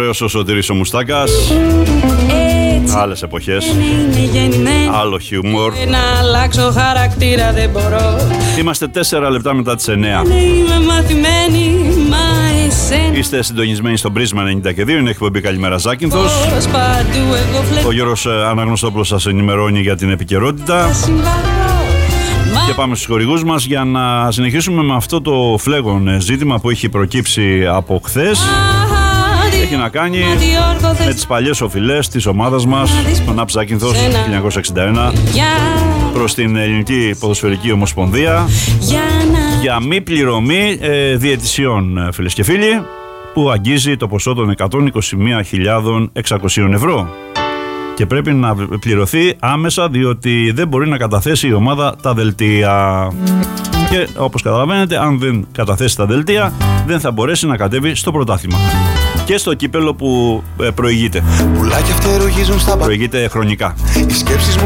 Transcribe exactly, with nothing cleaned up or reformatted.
ωραίος ο Σωτήρης ο Μουστάκας. Άλλες εποχές, άλλο χιούμορ. Να αλλάξω χαρακτήρα δεν μπορώ. Είμαστε τέσσερα λεπτά μετά τις εννιά. Είμαι μαθημένη, μα εσένα. Είστε συντονισμένοι στο Πρίσμα ενενήντα και δύο. Είναι εκπομπή Καλημέρα Ζάκυνθος. Ο Γιώργος Αναγνωστόπουλος σας ενημερώνει για την επικαιρότητα. Και πάμε στους χορηγούς μας για να συνεχίσουμε με αυτό το φλέγον ζήτημα που έχει προκύψει από χθες. Έχει να κάνει με τις παλιές οφειλές της ομάδας μας, τον ΑΠ Ζάκυνθος χίλια εννιακόσια εξήντα ένα, προς την Ελληνική Ποδοσφαιρική Ομοσπονδία για μη πληρωμή ε, διαιτησιών, φίλες και φίλοι, που αγγίζει το ποσό των εκατόν είκοσι μία χιλιάδες εξακόσια ευρώ. Και πρέπει να πληρωθεί άμεσα, διότι δεν μπορεί να καταθέσει η ομάδα τα δελτία. Και όπως καταλαβαίνετε, αν δεν καταθέσει τα δελτία, δεν θα μπορέσει να κατέβει στο πρωτάθλημα και στο κύπελο που προηγείται. Προηγείται χρονικά.